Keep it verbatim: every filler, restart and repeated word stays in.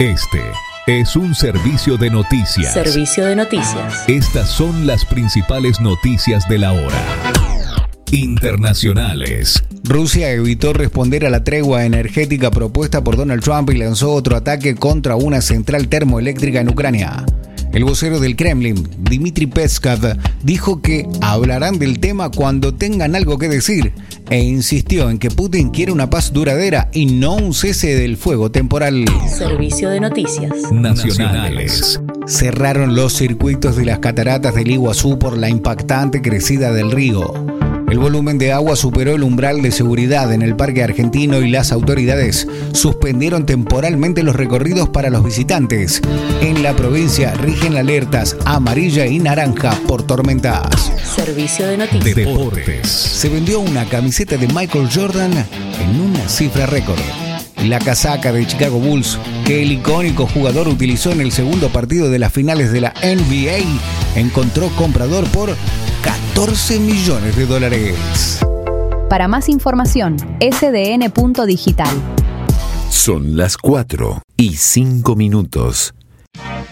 Este es un servicio de noticias. Servicio de noticias. Estas son las principales noticias de la hora. Internacionales. Rusia evitó responder a la tregua energética propuesta por Donald Trump y lanzó otro ataque contra una central termoeléctrica en Ucrania. El vocero del Kremlin, Dmitry Peskov, dijo que hablarán del tema cuando tengan algo que decir e insistió en que Putin quiere una paz duradera y no un cese del fuego temporal. Servicio de noticias nacionales. Cerraron los circuitos de las cataratas del Iguazú por la impactante crecida del río. El volumen de agua superó el umbral de seguridad en el parque argentino y las autoridades suspendieron temporalmente los recorridos para los visitantes. En la provincia rigen alertas amarilla y naranja por tormentas. Servicio de noticias. Deportes. Se vendió una camiseta de Michael Jordan en una cifra récord. La casaca de Chicago Bulls que el icónico jugador utilizó en el segundo partido de las finales de la N B A encontró comprador por catorce millones de dólares. Para más información, ese de ene punto digital. Son las cuatro y cinco minutos.